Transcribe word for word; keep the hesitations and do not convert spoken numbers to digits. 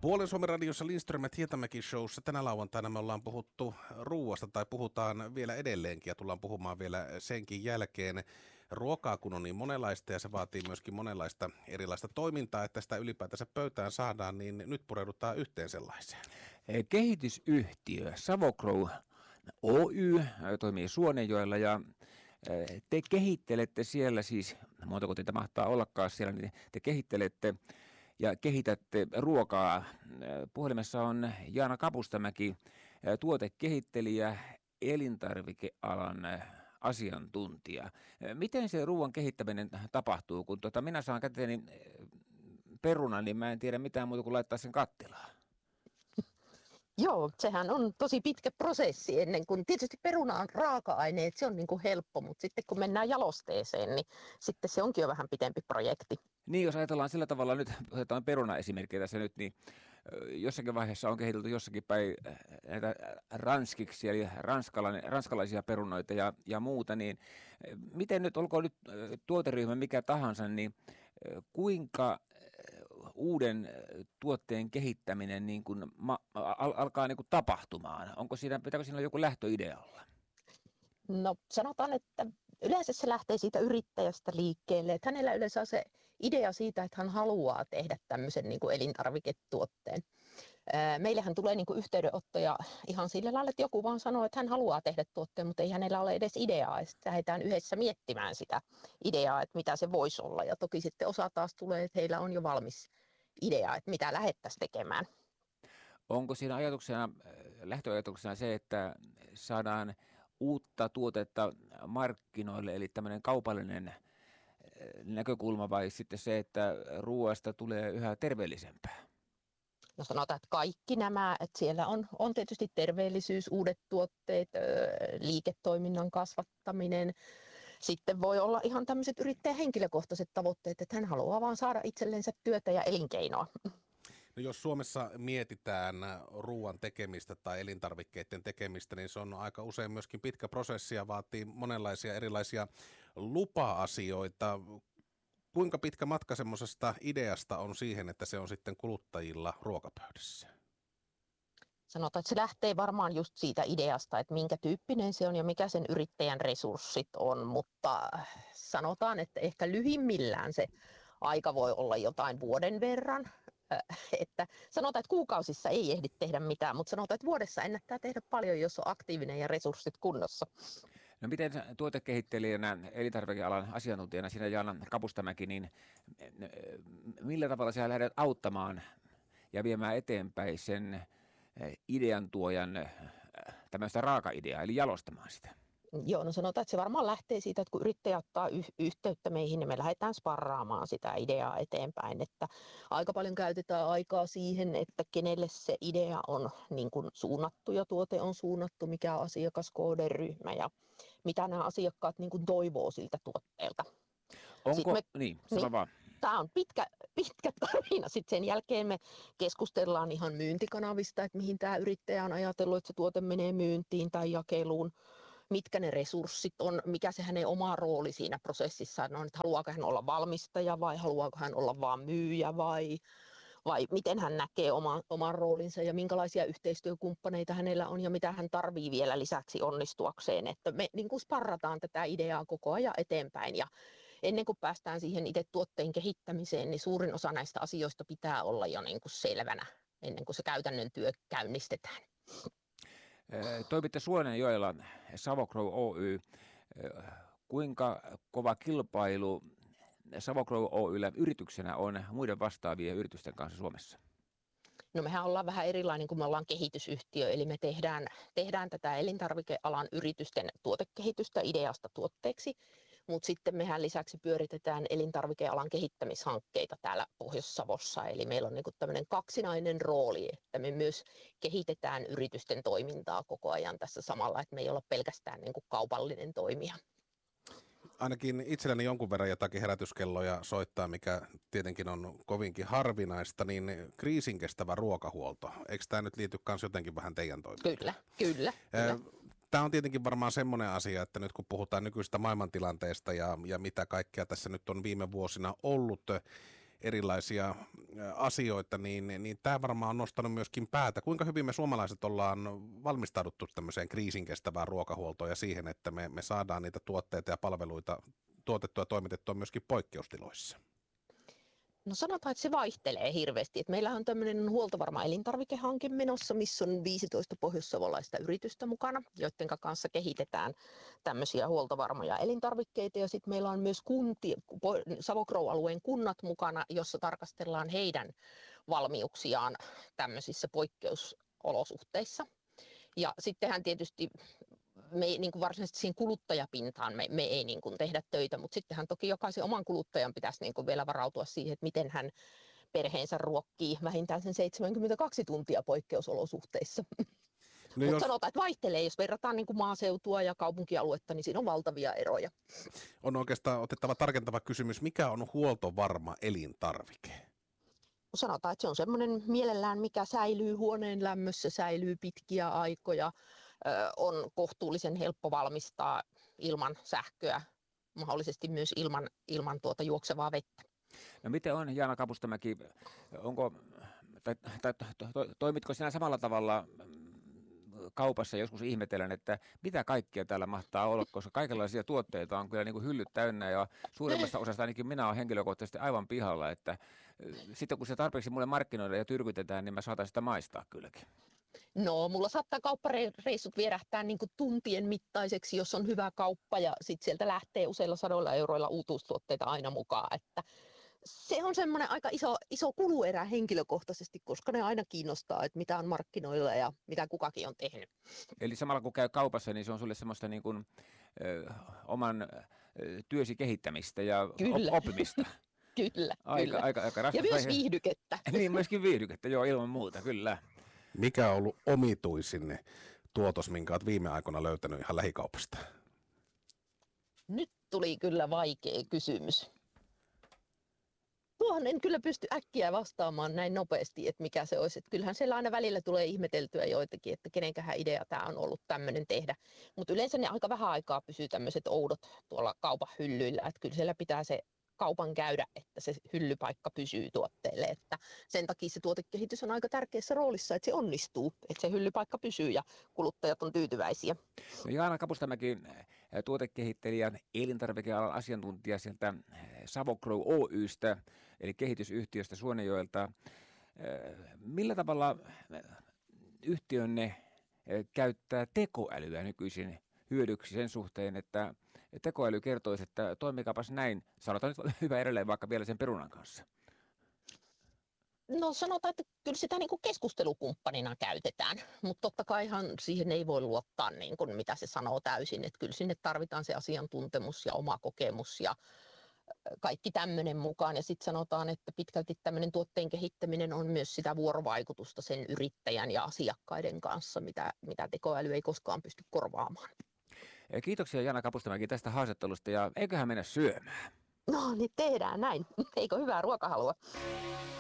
Puolen Suomen radiossa Lindström ja Hietamäki showssa tänä lauantaina me ollaan puhuttu ruuasta tai puhutaan vielä edelleenkin ja tullaan puhumaan vielä senkin jälkeen. Ruokaa kun on niin monenlaista ja se vaatii myöskin monenlaista erilaista toimintaa, että sitä ylipäätänsä pöydään saadaan, niin nyt pureudutaan yhteen sellaiseen. Kehitysyhtiö Savogrow Oy toimii Suonenjoella ja te kehittelette siellä siis, montako teitä mahtaa ollakaan siellä, niin te kehittelette ja kehitätte ruokaa. Puhelimessa on Jaana Kapustamäki, tuotekehittelijä, elintarvikealan asiantuntija. Miten se ruoan kehittäminen tapahtuu? Kun tuota, minä saan käteeni perunan, niin mä en tiedä mitään muuta kuin laittaa sen kattilaan. Joo, sehän on tosi pitkä prosessi ennen kuin, tietysti peruna on raaka-aineet, se on niin kuin helppo, mutta sitten kun mennään jalosteeseen, niin sitten se onkin jo vähän pitempi projekti. Niin, jos ajatellaan sillä tavalla nyt, otetaan peruna-esimerkkiä tässä nyt, niin jossakin vaiheessa on kehitelty jossakin päin näitä ranskiksi, eli ranskalaisia perunoita ja, ja muuta, niin miten nyt, olkoon nyt tuoteryhmä mikä tahansa, niin kuinka uuden tuotteen kehittäminen niin kuin ma, al, alkaa niin kuin tapahtumaan? Onko siinä, pitääkö siinä olla joku lähtöidea olla? No sanotaan, että yleensä se lähtee siitä yrittäjästä liikkeelle, että hänellä yleensä on se idea siitä, että hän haluaa tehdä tämmöisen niin kuin elintarviketuotteen. Meillähän tulee niin kuin yhteydenottoja ihan sillä lailla, että joku vaan sanoo, että hän haluaa tehdä tuotteen, mutta ei hänellä ole edes ideaa. Ja sitten lähdetään yhdessä miettimään sitä ideaa, että mitä se voisi olla. Ja toki sitten osa taas tulee, että heillä on jo valmis idea, että mitä lähdettäisiin tekemään. Onko siinä ajatuksena, lähtöajatuksena se, että saadaan uutta tuotetta markkinoille, eli tämmöinen kaupallinen näkökulma, vai sitten se, että ruoasta tulee yhä terveellisempää? No sanotaan, että kaikki nämä, että siellä on, on tietysti terveellisyys, uudet tuotteet, liiketoiminnan kasvattaminen. Sitten voi olla ihan tämmöiset yrittäjän henkilökohtaiset tavoitteet, että hän haluaa vaan saada itsellensä työtä ja elinkeinoa. No jos Suomessa mietitään ruoan tekemistä tai elintarvikkeiden tekemistä, niin se on aika usein myöskin pitkä prosessi ja vaatii monenlaisia erilaisia lupa-asioita. Kuinka pitkä matka semmoisesta ideasta on siihen, että se on sitten kuluttajilla ruokapöydässä? Sanotaan, että se lähtee varmaan just siitä ideasta, että minkä tyyppinen se on ja mikä sen yrittäjän resurssit on, mutta sanotaan, että ehkä lyhimmillään se aika voi olla jotain vuoden verran. Että sanotaan, että kuukausissa ei ehdi tehdä mitään, mutta sanotaan, että vuodessa ennättää tehdä paljon, jos on aktiivinen ja resurssit kunnossa. No miten tuotekehittelijänä, elintarvikealan asiantuntijana, sinä Jaana Kapustamäki, niin millä tavalla sinä lähdet auttamaan ja viemään eteenpäin sen idean tuojan tämmöistä raaka-ideaa, eli jalostamaan sitä? Joo, no sanotaan, että se varmaan lähtee siitä, että kun yrittäjä ottaa y- yhteyttä meihin, niin me lähdetään sparraamaan sitä ideaa eteenpäin. Että aika paljon käytetään aikaa siihen, että kenelle se idea on niin kuin suunnattu ja tuote on suunnattu, mikä on asiakaskohderyhmä ja mitä nämä asiakkaat niin kuin toivoo siltä tuotteelta. Onko, me, niin, niin vaan. Tämä on pitkä, pitkä tarina. Sitten sen jälkeen me keskustellaan ihan myyntikanavista, että mihin tämä yrittäjä on ajatellut, että se tuote menee myyntiin tai jakeluun. Mitkä ne resurssit on, mikä se hänen oma rooli siinä prosessissa on, että haluaako hän olla valmistaja vai haluaako hän olla vaan myyjä vai, vai miten hän näkee oma, oman roolinsa ja minkälaisia yhteistyökumppaneita hänellä on ja mitä hän tarvii vielä lisäksi onnistuakseen. Että me niin kuin sparrataan tätä ideaa koko ajan eteenpäin ja ennen kuin päästään siihen itse tuotteen kehittämiseen, niin suurin osa näistä asioista pitää olla jo niin kuin selvänä ennen kuin se käytännön työ käynnistetään. Toimitte Suonenjoella, Savogrow Oy. Kuinka kova kilpailu Savogrow Oyllä yrityksenä on muiden vastaavien yritysten kanssa Suomessa? No mehän ollaan vähän erilainen, kun me ollaan kehitysyhtiö, eli me tehdään, tehdään tätä elintarvikealan yritysten tuotekehitystä ideasta tuotteeksi, mutta sitten mehän lisäksi pyöritetään elintarvikealan kehittämishankkeita täällä Pohjois-Savossa, eli meillä on niin kuin tämmöinen kaksinainen rooli, että me myös kehitetään yritysten toimintaa koko ajan tässä samalla, että me ei olla pelkästään niin kuin kaupallinen toimija. Ainakin itselläni jonkun verran jotakin herätyskelloja soittaa, mikä tietenkin on kovinkin harvinaista, niin kriisin kestävä ruokahuolto. Eikö tämä nyt liity myös jotenkin vähän teidän toimintaan? Kyllä, kyllä. kyllä. Tämä on tietenkin varmaan semmoinen asia, että nyt kun puhutaan nykyisestä maailmantilanteesta ja, ja mitä kaikkea tässä nyt on viime vuosina ollut erilaisia asioita, niin, niin tämä varmaan on nostanut myöskin päätä. Kuinka hyvin me suomalaiset ollaan valmistauduttu tämmöiseen kriisin kestävään ruokahuoltoon ja siihen, että me, me saadaan niitä tuotteita ja palveluita tuotettua ja toimitettua myöskin poikkeustiloissa? No sanotaan, että se vaihtelee hirveästi. Et meillähän on tämmöinen huoltovarma elintarvikehanke menossa, missä on viisitoista pohjoissavolaista yritystä mukana, joiden kanssa kehitetään tämmöisiä huoltovarmoja elintarvikkeita. Ja sitten meillä on myös kunti, Savo-Crow-alueen kunnat mukana, jossa tarkastellaan heidän valmiuksiaan tämmöisissä poikkeusolosuhteissa. Ja sittenhän tietysti me ei niin kuin varsinaisesti siihen kuluttajapintaan me, me ei niin kuin tehdä töitä, mutta sittenhän toki jokaisen oman kuluttajan pitäisi niin kuin vielä varautua siihen, että miten hän perheensä ruokkii vähintään sen seitsemänkymmentäkaksi tuntia poikkeusolosuhteissa. No mutta jos sanotaan, että vaihtelee, jos verrataan niin kuin maaseutua ja kaupunkialuetta, niin siinä on valtavia eroja. On oikeastaan otettava tarkentava kysymys, mikä on huoltovarma elintarvike? Sanotaan, että se on semmoinen mielellään, mikä säilyy huoneen lämmössä, säilyy pitkiä aikoja, on kohtuullisen helppo valmistaa ilman sähköä, mahdollisesti myös ilman, ilman tuota juoksevaa vettä. No miten on, Jaana Kapustamäki, onko, tai, tai, to, to, toimitko sinä samalla tavalla kaupassa, joskus ihmetellen, että mitä kaikkea täällä mahtaa olla, koska kaikenlaisia tuotteita on kyllä niin kuin hyllyt täynnä ja suurimmasta osasta ainakin minä olen henkilökohtaisesti aivan pihalla, että sitten kun se tarpeeksi mulle markkinoidaan ja tyrkytetään, niin mä saatan sitä maistaa kylläkin. No, mulla saattaa kauppareissut vierähtää niin kuin tuntien mittaiseksi, jos on hyvä kauppa ja sitten sieltä lähtee useilla sadoilla euroilla uutuustuotteita aina mukaan, että se on semmoinen aika iso, iso kuluerä henkilökohtaisesti, koska ne aina kiinnostaa, että mitä on markkinoilla ja mitä kukakin on tehnyt. Eli samalla kun käy kaupassa, niin se on sulle semmoista niin kuin, ö, oman ö, työsi kehittämistä ja op- oppimista. Kyllä, aika, kyllä. Aika, aika ja myös viihdykettä. Niin, myöskin viihdykettä, joo, ilman muuta, kyllä. Mikä on ollut omituisin tuotos, minkä olet viime aikoina löytänyt ihan lähikaupasta? Nyt tuli kyllä vaikea kysymys. Tuohon en kyllä pysty äkkiä vastaamaan näin nopeasti, että mikä se olisi. Että kyllähän siellä aina välillä tulee ihmeteltyä joitakin, että kenenkähän idea tämä on ollut tämmöinen tehdä. Mutta yleensä ne aika vähän aikaa pysyy tämmöiset oudot tuolla kaupan hyllyillä. Että kyllä siellä pitää se kaupan käydä, että se hyllypaikka pysyy tuotteelle. Että sen takia se tuotekehitys on aika tärkeässä roolissa, että se onnistuu, että se hyllypaikka pysyy ja kuluttajat on tyytyväisiä. No Jaana Kapustamäki, tuotekehittelijän elintarvikealan asiantuntija sieltä Savo-Crow Oy:stä, eli kehitysyhtiöstä Suonenjoelta. Millä tavalla yhtiönne käyttää tekoälyä nykyisin hyödyksi sen suhteen, että tekoäly kertoisi, että toimikaapas näin, sanotaan nyt hyvä edelleen vaikka vielä sen perunan kanssa? No sanotaan, että kyllä sitä niin kuin keskustelukumppanina käytetään, mutta totta kaihan siihen ei voi luottaa niin kuin mitä se sanoo täysin, että kyllä sinne tarvitaan se asiantuntemus ja oma kokemus ja kaikki tämmöinen mukaan. Ja sitten sanotaan, että pitkälti tämmöinen tuotteen kehittäminen on myös sitä vuorovaikutusta sen yrittäjän ja asiakkaiden kanssa, mitä, mitä tekoäly ei koskaan pysty korvaamaan. Kiitoksia Jaana Kapustamäki tästä haastattelusta ja eiköhän mennä syömään. No niin tehdään näin. Eikö hyvää ruokahalua?